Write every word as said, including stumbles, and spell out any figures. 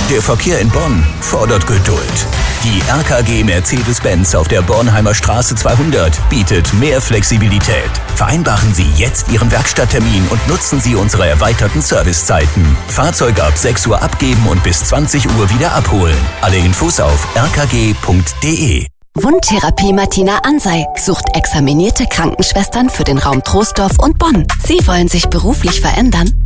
Der Verkehr in Bonn fordert Geduld. Die R K G Mercedes-Benz auf der Bornheimer Straße zweihundert bietet mehr Flexibilität. Vereinbaren Sie jetzt Ihren Werkstatttermin und nutzen Sie unsere erweiterten Servicezeiten. Fahrzeug ab sechs Uhr abgeben und bis zwanzig Uhr wieder abholen. Alle Infos auf r k g punkt d e. Wundtherapie Martina Ansei sucht examinierte Krankenschwestern für den Raum Troisdorf und Bonn. Sie wollen sich beruflich verändern?